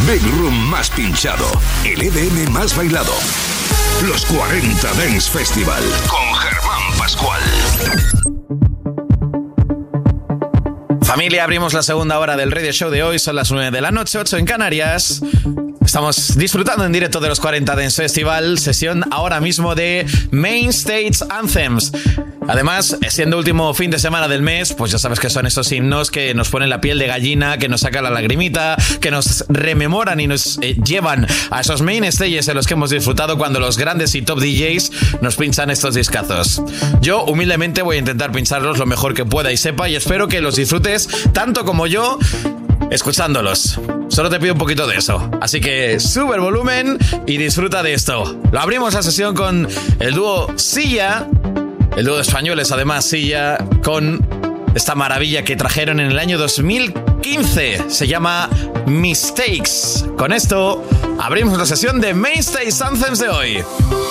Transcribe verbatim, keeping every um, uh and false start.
Big Room más pinchado, el E D M más bailado. Los cuarenta Dance Festival con Germán Pascual. Familia, abrimos la segunda hora del Radio Show de hoy. Son las nueve de la noche, ocho en Canarias. Estamos disfrutando en directo de los cuarenta Dance Festival, sesión ahora mismo de Main Stage Anthems. Además, siendo último fin de semana del mes, pues ya sabes que son esos himnos que nos ponen la piel de gallina, que nos sacan la lagrimita, que nos rememoran y nos eh, llevan a esos main stages en los que hemos disfrutado cuando los grandes y top D Js nos pinchan estos discazos. Yo, humildemente, voy a intentar pincharlos lo mejor que pueda y sepa, y espero que los disfrutes tanto como yo escuchándolos. Solo te pido un poquito de eso. Así que sube el volumen y disfruta de esto. Lo abrimos la sesión con el dúo Silla. El dúo de españoles, además, Silla, con esta maravilla que trajeron en el año dos mil quince. Se llama Mistakes. Con esto abrimos la sesión de Main Stage Anthems de hoy.